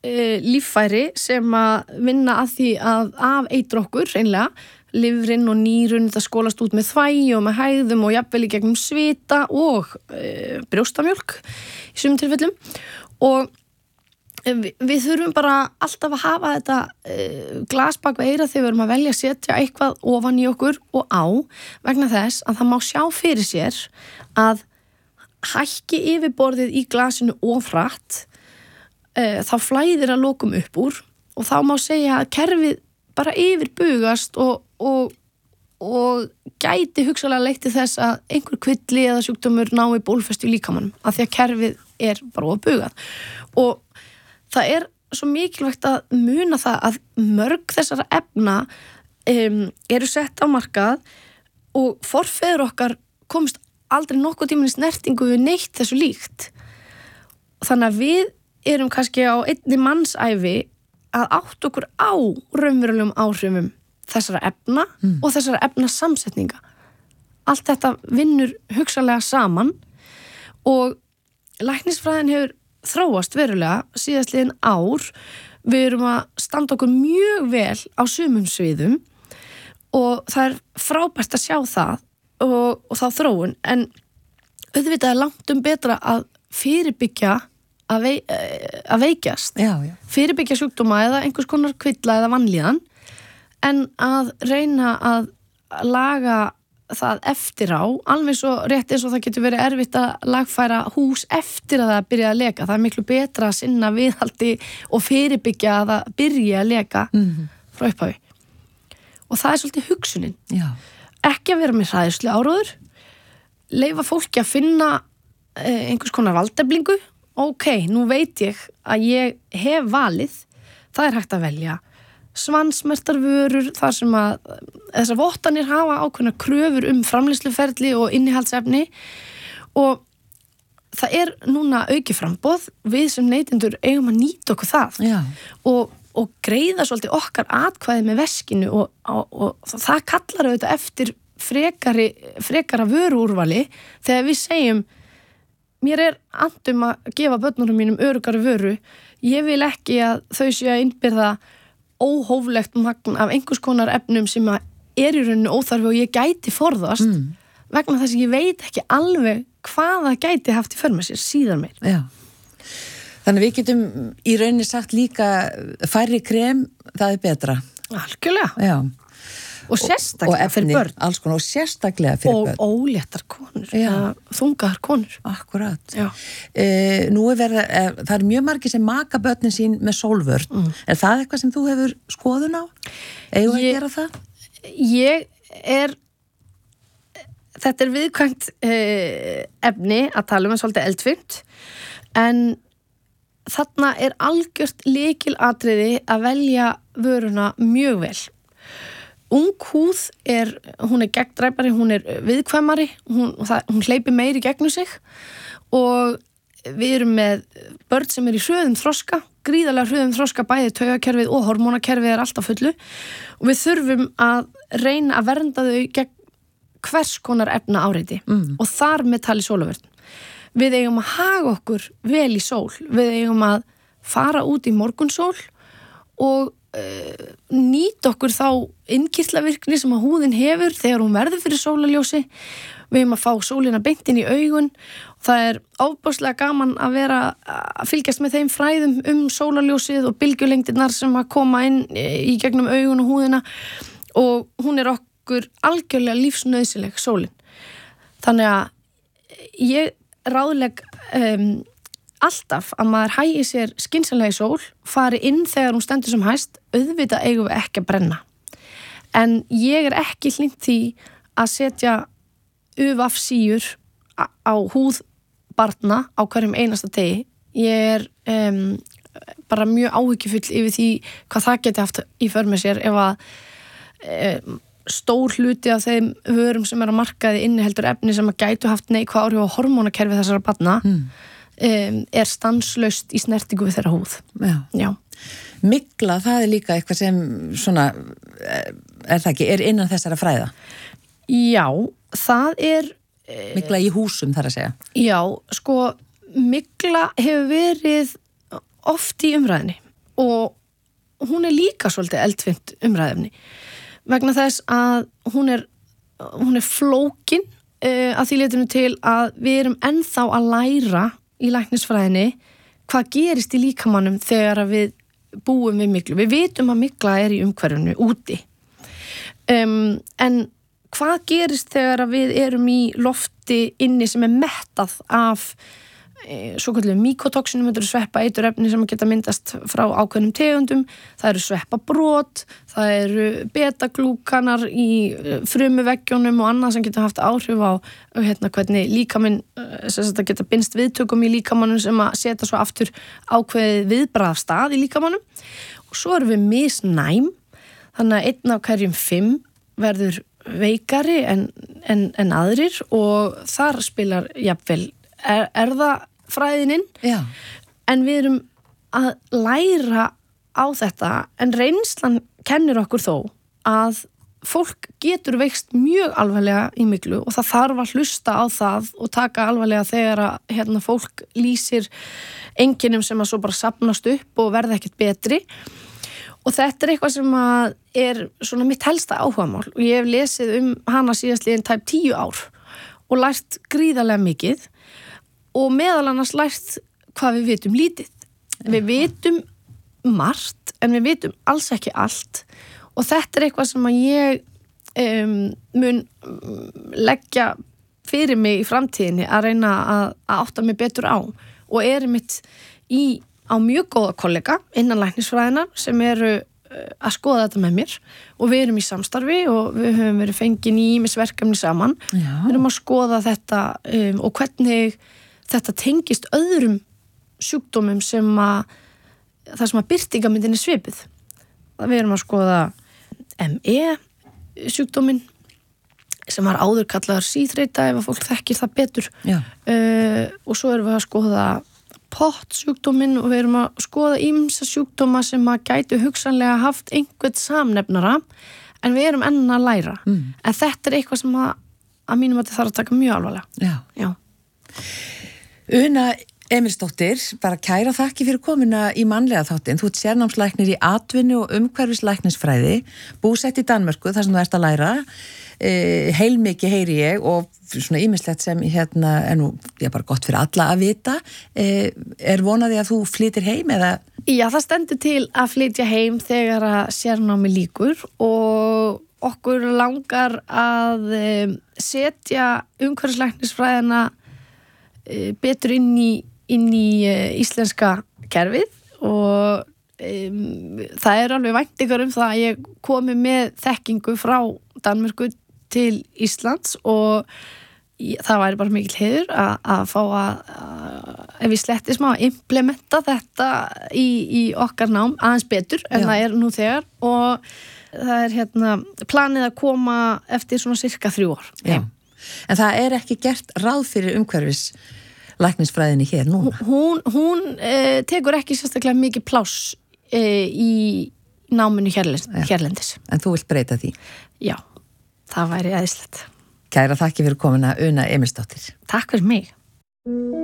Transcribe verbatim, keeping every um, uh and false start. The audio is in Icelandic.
uh, líffæri sem að vinna að því að afeitra okkur, einlega, lifrin og nýrun, það skólast út með þvægi og með hægðum og jafnvel í gegnum svita og uh, brjóstamjólk í sumum tilfellum og við, við þurfum bara alltaf að hafa þetta uh, glas bak við eyrað þegar við erum að velja að setja eitthvað ofan í okkur og á vegna þess að það má sjá fyrir sér að hækki yfirborðið í glasinu of hratt uh, þá flæðir að lokum upp úr og þá má segja að kerfið bara yfirbugast og, og, og gæti hugsalega leitt til þess að einhver kvilli eða sjúkdómur nái bólfestu í líkamanum af því að kerfið er bara ofbugað og það er svo mikilvægt að muna það að mörg þessara efna um, eru sett á markað og forfeður okkar komst aldrei nokkuð tímann í snertingu við neitt þessu líkt þannig að við erum kannski á einni mannsævi að átt okkur á raunverulegum áhrifum þessara efna mm. og þessara efna samsetninga. Allt þetta vinnur hugsanlega saman og læknisfræðin hefur þróast verulega síðastliðin ár. Við erum að standa okkur mjög vel á sumum sviðum og það er frábært að sjá það og, og þá þróun en auðvitað er langt um betra að fyrirbyggja að, vei, að veikjast já, já. fyrirbyggja sjúkdóma eða einhvers konar kvilla eða vanlíðan en að reyna að laga það eftir á alveg svo rétt eins og það getur verið erfitt að lagfæra hús eftir að það byrja að leka það er miklu betra að sinna viðhaldi og fyrirbyggja að það byrja að leka mm-hmm. frá upphafi og það er svolítið hugsunin já. Ekki að vera með hræðslu áróður leyfa fólki að finna eh, einhvers konar valdeflingu ok, nú veit ég að ég hef valið, það er hægt að velja svansmertar vörur þar sem að þessar vottanir hafa ákveðna kröfur um framleiðsluferli og innihaldsefni og það er núna aukið framboð við sem neytendur eigum að nýta okkur það og, og greiða svolítið okkar atkvæði með veskinu og, og, og það kallar auðvitað eftir frekari, frekara vöruúrvali þegar við segjum mér er andum að gefa börnunum mínum öruggari vöru. Ég vil ekki að þau séu að innbyrða óhóflegt magn af einhvers konar efnum sem er í rauninu óþarfi og ég gæti forðast mm. vegna þess að ég veit ekki alveg hvað það gæti haft í för með sér síðan meir. Já. Þannig við getum í rauninni sagt líka færri krem, það er betra. Algjörlega. Já. Og sérstaklega og fyrir börn. Alls konar og sérstaklega fyrir og börn. Og óléttar konur, þungaðar konur. Akkurat. Já. E, nú er verið, e, það er mjög margir sem maka börnin sín með sólvörn. Mm. Er það eitthvað sem þú hefur skoðun á? Eigum að gera það? Ég er, þetta er viðkvæmt eh, efni að tala um að svolítið eldfimt, en þarna er algjört lykilatriði að velja vöruna mjög vel. Ung húð er, hún er gegndræpari, hún er viðkvæmari, hún, það, hún hleypir meiri gegnum sig og við erum með börn sem er í hröðum þroska, gríðarlega hröðum þroska, bæði taugakerfið og hormónakerfið er alltaf fullu og við þurfum að reyna að vernda þau gegn hvers konar efna áreiti mm. og þar með tali sólavörn. Við eigum að haga okkur vel í sól, við eigum að fara út í morgunsól og uh, nýta okkur þá innkirtlavirkni sem að húðin hefur þegar hún verður fyrir sólarljósi. Við eigum að fá sólina beint inn í augun. Það er ofboðslega gaman að vera að fylgjast með þeim fræðum um sólarljósið og bylgjulengdirnar sem að koma inn í gegnum augun og húðina og hún er okkur algjörlega lífsnauðsynleg, sólin. Þannig að ég ráðleg um, alltaf að maður hægi sér skynsamlega í sól, fari inn þegar hún stendur sem hæst, auðvitað eigum við ekki að brenna. En ég er ekki hlynnt því að setja U V A-síur á húð barna á hverjum einasta degi. Ég er um, bara mjög áhyggjufull yfir því hvað það geti haft í för með sér ef að um, stór hluti af þeim vörum sem er á markaði inniheldur efni sem að gætu haft neikvæð áhrif á hormónakerfi þessara barna mm. um, er stanslaust í snertingu við þeirra húð. Já. Já. Mygla, það er líka eitthvað sem svona, er það ekki, er innan þessara fræða? Já, það er... Mygla í húsum, þar að segja. Já, sko, mygla hefur verið oft í umræðinni og hún er líka svolítið eldfimt umræðefni vegna þess að hún er, hún er flókin uh, að því leytinu til að við erum ennþá að læra í læknisfræðinni hvað gerist í líkamannum þegar við búum við myglu. Við vitum að mygla er í umhverfinu úti um, en hvað gerist þegar við erum í lofti inni sem er mettað af e, svo kallum mykotoxinum, þetta eru sveppa eiturefni sem geta myndast frá ákveðnum tegundum, það eru sveppabrot, það eru betaglúkanar í frumuveggjunum og annað sem geta haft áhrif á hérna, hvernig líkaminn, sem þetta geta binst viðtökum í líkamannum sem að setja svo aftur ákveðið viðbragð af stað í líkamannum og svo erum við misnæm, þannig að einn af hverjum fimm verður veikari en, en, en aðrir og þar spilar jafnvel er, erðafræðinin Já. En við erum að læra á þetta en reynslan kennir okkur þó að fólk getur veikst mjög alvarlega í myglu og það þarf að hlusta á það og taka alvarlega þegar að hérna, fólk lýsir einkennum sem að svo bara safnast upp og verða ekkert betri og þetta er eitthvað sem að er svona mitt helsta áhugamál og ég hef lesið um hana síðastliðin tæp tíu ár og lært gríðarlega mikið og meðal annars lært hvað við vitum lítið. Við vitum margt en við vitum alls ekki allt og þetta er eitthvað sem að ég um, mun leggja fyrir mig í framtíðinni að reyna að, að átta mig betur á og er mitt í á mjög góða kollega innan læknisfræðinar sem eru að skoða þetta með mér og við erum í samstarfi og við höfum verið fengin í ýmis verkefni saman. Já. Við erum að skoða þetta um, og hvernig þetta tengist öðrum sjúkdómum sem að það sem að birtingamyndin er svipuð. Við erum að skoða M E sjúkdóminn sem var áður kallaður síþreita ef að fólk þekkir það betur uh, og svo erum við að skoða pott sjúkdóminn og við erum að skoða ýmsa sjúkdóma sem að gætu hugsanlega haft einhvern samnefnara en við erum enn að læra mm. en þetta er eitthvað sem að, að mínum að þetta þarf að taka mjög alvarlega. Já. Já. Una Emilsdóttir, bara kæra þakki fyrir komuna í mannlega þáttinn. Þú ert sérnámslæknir í atvinnu og umhverfislæknisfræði, búsett í Danmörku þar sem þú ert að læra. E, heilmikið heyri ég og svona ýmislegt sem hérna er nú já, bara gott fyrir alla að vita. E, er vonaði að þú flytir heim eða? Já, það stendur til að flytja heim þegar að sérnámi líkur og okkur langar að um, setja umhverfislæknisfræðina uh, betur inn í inn í uh, íslenska kerfið og um, það er alveg væntingar um það að ég komi með þekkingu frá Danmörku til Íslands og ég, það væri bara mikill heiður að, að fá að, að ef ég sletti smá að implementa þetta í, í okkar nám aðeins betur en Já. Það er nú þegar og það er hérna planið að koma eftir svona cirka þrjú ár. Já. En það er ekki gert ráð fyrir umhverfis læknisfræðinni hér núna? Hún, hún eh, tekur ekki sérstaklega mikið pláss eh, í náminu hérlendis, hérlendis. En þú vilt breyta því? Já, það væri æðislegt. Kæra þakki fyrir komuna Una Emilsdóttir. Takk fyrir mig.